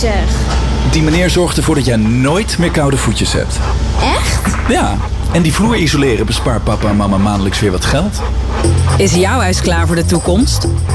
zeg. Die meneer zorgt ervoor dat jij nooit meer koude voetjes hebt. Echt? Ja, en die vloer isoleren bespaart papa en mama maandelijks weer wat geld. Is jouw huis klaar voor de toekomst?